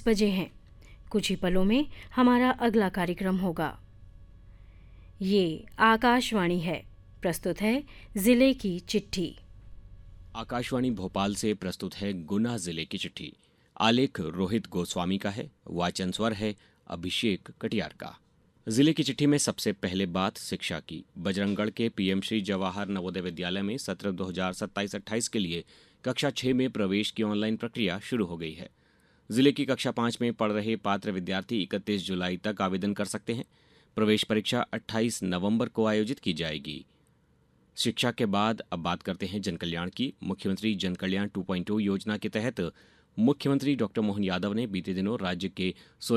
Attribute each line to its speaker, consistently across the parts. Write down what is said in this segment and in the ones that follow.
Speaker 1: बजे हैं। कुछ ही पलों में हमारा अगला कार्यक्रम होगा। ये आकाशवाणी है। प्रस्तुत है जिले की चिट्ठी।
Speaker 2: आकाशवाणी भोपाल से प्रस्तुत है गुना जिले की चिट्ठी। आलेख रोहित गोस्वामी का है, वाचन स्वर है अभिषेक कटियार का। जिले की चिट्ठी में सबसे पहले बात शिक्षा की। बजरंगगढ़ के पीएम श्री जवाहर नवोदय विद्यालय में सत्र 2027-28 के लिए कक्षा 6 में प्रवेश की ऑनलाइन प्रक्रिया शुरू हो गई है। जिले की कक्षा 5 में पढ़ रहे पात्र विद्यार्थी 31 जुलाई तक आवेदन कर सकते हैं। प्रवेश परीक्षा 28 नवंबर को आयोजित की जाएगी। शिक्षा के बाद अब बात करते हैं जनकल्याण की। मुख्यमंत्री जनकल्याण 2.0 योजना के तहत मुख्यमंत्री डॉक्टर मोहन यादव ने बीते दिनों राज्य के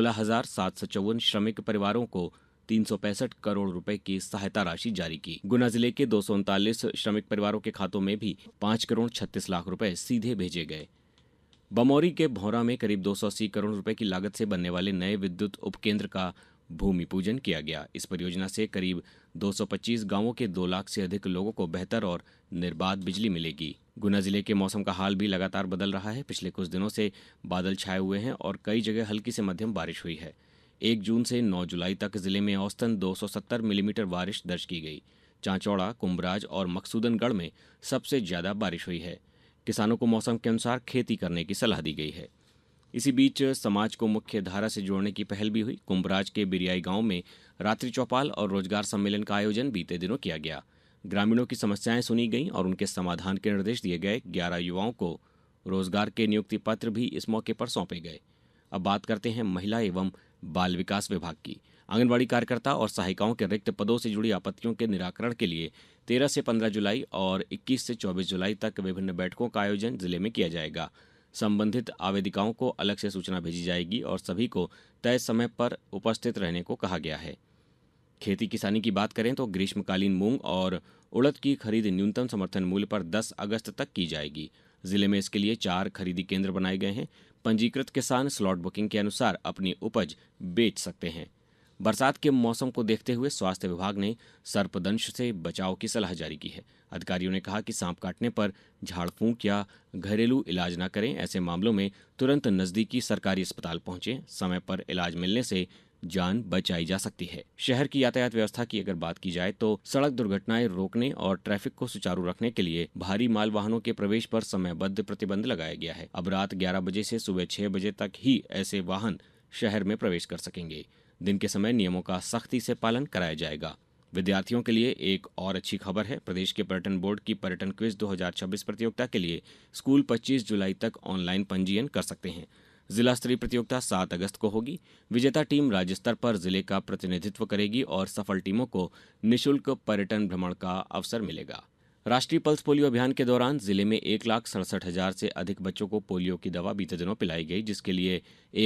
Speaker 2: 16,754 श्रमिक परिवारों को 365 करोड़ रुपए की सहायता राशि जारी की। गुना जिले के 239 श्रमिक परिवारों के खातों में भी 5 करोड़ 36 लाख रुपए सीधे भेजे गए। बमौरी के भौरा में करीब 280 करोड़ रुपए की लागत से बनने वाले नए विद्युत उपकेंद्र का भूमि पूजन किया गया। इस परियोजना से करीब 225 गांवों के 2 लाख से अधिक लोगों को बेहतर और निर्बाध बिजली मिलेगी। गुना जिले के मौसम का हाल भी लगातार बदल रहा है। पिछले कुछ दिनों से बादल छाए हुए हैं और कई जगह हल्की से मध्यम बारिश हुई है। 1 जून से 9 जुलाई तक जिले में औसतन 270 मिलीमीटर बारिश दर्ज की गई। चांचौड़ा, कुंभराज और मकसूदनगढ़ में सबसे ज्यादा बारिश हुई है। किसानों को मौसम के अनुसार खेती करने की सलाह दी गई है। इसी बीच समाज को मुख्य धारा से जोड़ने की पहल भी हुई। कुंभराज के बिरियाई गांव में रात्रि चौपाल और रोजगार सम्मेलन का आयोजन बीते दिनों किया गया। ग्रामीणों की समस्याएं सुनी गईं और उनके समाधान के निर्देश दिए गए। 11 युवाओं को रोजगार के नियुक्ति पत्र भी इस मौके पर सौंपे गए। अब बात करते हैं महिला एवं बाल विकास विभाग की। आंगनबाड़ी कार्यकर्ता और सहायिकाओं के रिक्त पदों से जुड़ी आपत्तियों के निराकरण के लिए 13 से 15 जुलाई और 21 से 24 जुलाई तक विभिन्न बैठकों का आयोजन जिले में किया जाएगा। संबंधित आवेदिकाओं को अलग से सूचना भेजी जाएगी और सभी को तय समय पर उपस्थित रहने को कहा गया है। खेती किसानी की बात करें तो ग्रीष्मकालीन मूंग और उड़द की खरीद न्यूनतम समर्थन मूल्य पर 10 अगस्त तक की जाएगी। जिले में इसके लिए 4 खरीदी केंद्र बनाए गए हैं। पंजीकृत किसान स्लॉट बुकिंग के अनुसार अपनी उपज बेच सकते हैं। बरसात के मौसम को देखते हुए स्वास्थ्य विभाग ने सर्पदंश से बचाव की सलाह जारी की है। अधिकारियों ने कहा कि सांप काटने पर झाड़ फूंक या घरेलू इलाज न करें। ऐसे मामलों में तुरंत नजदीकी सरकारी अस्पताल पहुंचें। समय पर इलाज मिलने से जान बचाई जा सकती है। शहर की यातायात व्यवस्था की अगर बात की जाए तो सड़क दुर्घटनाएं रोकने और ट्रैफिक को सुचारू रखने के लिए भारी माल वाहनों के प्रवेश पर समयबद्ध प्रतिबंध लगाया गया है। अब रात 11 बजे से सुबह 6 बजे तक ही ऐसे वाहन शहर में प्रवेश कर सकेंगे। दिन के समय नियमों का सख्ती से पालन कराया जाएगा। विद्यार्थियों के लिए एक और अच्छी खबर है। प्रदेश के पर्यटन बोर्ड की पर्यटन क्विज 2026 प्रतियोगिता के लिए स्कूल 25 जुलाई तक ऑनलाइन पंजीयन कर सकते हैं। जिला स्तरीय प्रतियोगिता 7 अगस्त को होगी। विजेता टीम राज्य स्तर पर जिले का प्रतिनिधित्व करेगी और सफल टीमों को निःशुल्क पर्यटन भ्रमण का अवसर मिलेगा। राष्ट्रीय पल्स पोलियो अभियान के दौरान जिले में 1,67,000 से अधिक बच्चों को पोलियो की दवा बीते दिनों पिलाई गई, जिसके लिए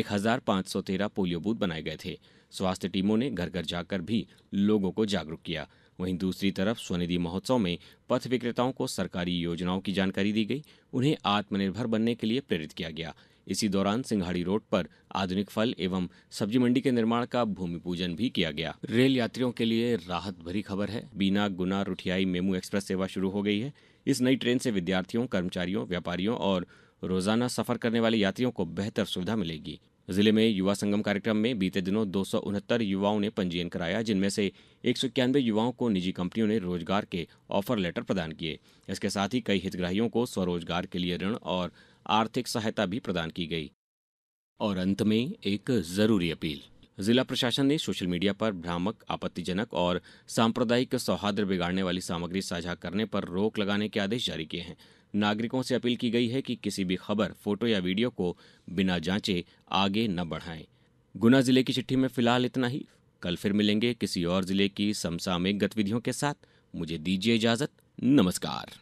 Speaker 2: 1,513 पोलियो बूथ बनाए गए थे। स्वास्थ्य टीमों ने घर घर जाकर भी लोगों को जागरूक किया। वहीं दूसरी तरफ स्वनिधि महोत्सव में पथ विक्रेताओं को सरकारी योजनाओं की जानकारी दी गई। उन्हें आत्मनिर्भर बनने के लिए प्रेरित किया गया। इसी दौरान सिंघाड़ी रोड पर आधुनिक फल एवं सब्जी मंडी के निर्माण का भूमि पूजन भी किया गया। रेल यात्रियों के लिए राहत भरी खबर है। बीना गुना रुठियाई मेमू एक्सप्रेस सेवा शुरू हो गई है। इस नई ट्रेन से विद्यार्थियों, कर्मचारियों, व्यापारियों और रोजाना सफर करने वाले यात्रियों को बेहतर सुविधा मिलेगी। जिले में युवा संगम कार्यक्रम में बीते दिनों 269 युवाओं ने पंजीयन कराया, जिनमें से 191 युवाओं को निजी कंपनियों ने रोजगार के ऑफर लेटर प्रदान किए। इसके साथ ही कई हितग्राहियों को स्वरोजगार के लिए ऋण और आर्थिक सहायता भी प्रदान की गई। और अंत में एक जरूरी अपील। जिला प्रशासन ने सोशल मीडिया पर भ्रामक, आपत्तिजनक और सांप्रदायिक सौहार्द बिगाड़ने वाली सामग्री साझा करने पर रोक लगाने के आदेश जारी किए हैं। नागरिकों से अपील की गई है कि किसी भी खबर, फोटो या वीडियो को बिना जांचे आगे न बढ़ाएं। गुना जिले की चिट्ठी में फिलहाल इतना ही। कल फिर मिलेंगे किसी और जिले की समसामयिक गतिविधियों के साथ। मुझे दीजिए इजाजत। नमस्कार।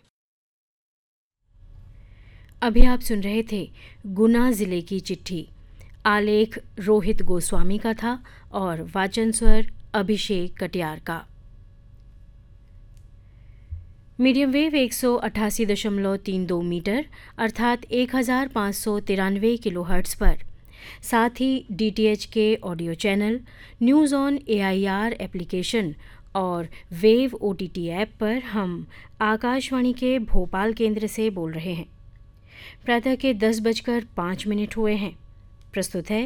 Speaker 1: अभी आप सुन रहे थे गुना जिले की चिट्ठी। आलेख रोहित गोस्वामी का था और वाचन स्वर अभिषेक कटियार का। मीडियम वेव 188.32 मीटर अर्थात 1593 किलोहर्ट्ज़ पर, साथ ही DTH के audio channel, news on AIR application और वेव OTT ऐप पर हम आकाशवाणी के भोपाल केंद्र से बोल रहे हैं। प्रातः के 10:05 हुए हैं। प्रस्तुत है